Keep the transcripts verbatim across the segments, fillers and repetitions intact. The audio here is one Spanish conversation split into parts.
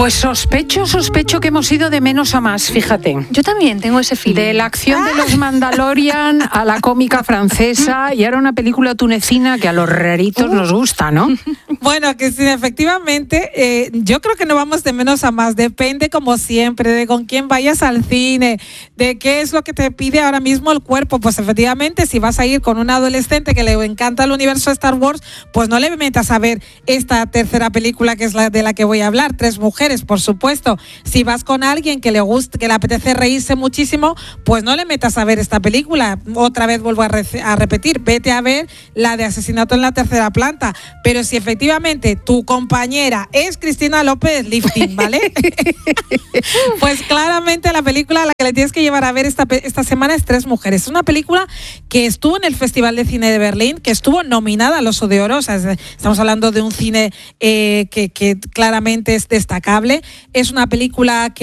Pues sospecho, sospecho que hemos ido de menos a más, fíjate. Yo también tengo ese feeling. De la acción de los Mandalorian a la cómica francesa y ahora una película tunecina que a los raritos uh. nos gusta, ¿no? Bueno, que sí, efectivamente, eh, yo creo que no vamos de menos a más. Depende, como siempre, de con quién vayas al cine, de qué es lo que te pide ahora mismo el cuerpo. Pues efectivamente, si vas a ir con un adolescente que le encanta el universo de Star Wars, pues no le metas a ver esta tercera película que es la de la que voy a hablar, Tres Mujeres. Por supuesto, si vas con alguien que le gusta, que le apetece reírse muchísimo, pues no le metas a ver esta película. Otra vez vuelvo a, re- a repetir, vete a ver la de Asesinato en la Tercera Planta. Pero si efectivamente tu compañera es Cristina López Lifting, ¿vale? Pues claramente la película a la que le tienes que llevar a ver esta, esta semana es Tres Mujeres. Es una película que estuvo en el Festival de Cine de Berlín, que estuvo nominada al Oso de Oro. O sea, estamos hablando de un cine eh, que, que claramente es destacable. Es una película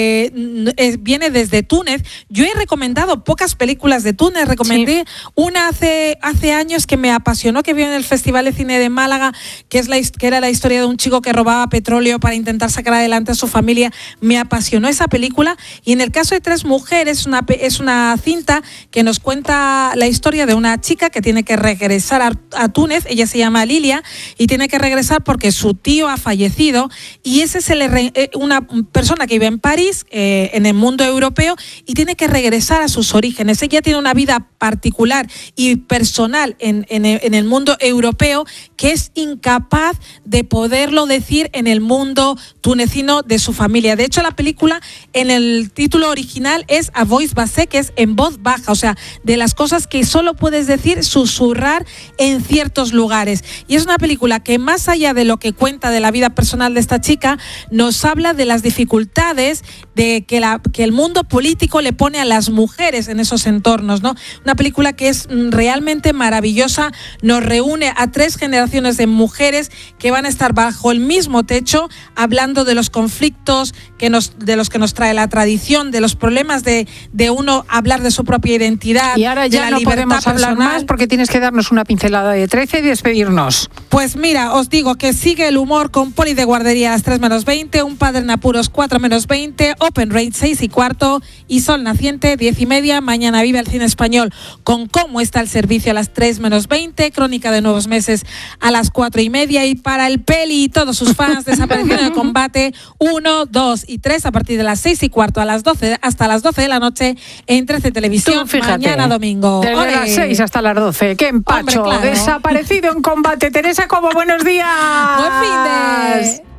que es, viene desde Túnez. Yo he recomendado pocas películas de Túnez. Recomendé sí. una hace, hace años que me apasionó, que vi en el Festival de Cine de Málaga, que, es la, que era la historia de un chico que robaba petróleo para intentar sacar adelante a su familia. Me apasionó esa película. Y en el caso de Tres Mujeres, una, es una cinta que nos cuenta la historia de una chica que tiene que regresar a, a Túnez. Ella se llama Lilia y tiene que regresar porque su tío ha fallecido y ese se le una persona que vive en París, eh, en el mundo europeo, y tiene que regresar a sus orígenes. Ella tiene una vida particular y personal en, en, en el mundo europeo que es incapaz de poderlo decir en el mundo tunecino de su familia. De hecho, la película en el título original es A Voice Basse, que es en voz baja, o sea, de las cosas que solo puedes decir, susurrar en ciertos lugares. Y es una película que más allá de lo que cuenta de la vida personal de esta chica, nos habla de las dificultades de que, la, que el mundo político le pone a las mujeres en esos entornos, ¿no? Una película que es realmente maravillosa, nos reúne a tres generaciones de mujeres que van a estar bajo el mismo techo, hablando de los conflictos que nos, de los que nos trae la tradición, de los problemas de, de uno hablar de su propia identidad. Y ahora ya de la no libertad podemos hablar personal. más porque tienes que darnos una pincelada de trece y despedirnos. Pues mira, os digo que sigue el humor con Poli de Guardería a las tres menos veinte, Un Padre en Apuros cuatro menos veinte, Open Rate seis y cuarto y Sol Naciente diez y media. Mañana vive el cine español con Cómo está el servicio a las tres menos veinte, Crónica de Nuevos Meses a las cuatro y media, y para el Peli y todos sus fans, Desaparecido en el Combate uno, dos y tres a partir de las seis y cuarto a las doce hasta las doce de la noche en trece Televisión. Tú, fíjate, mañana domingo. Desde ¡Ole! las seis hasta las doce. ¡Qué empacho! Hombre, claro. Desaparecido en Combate. Teresa Cobo, buenos días. Buen fin de...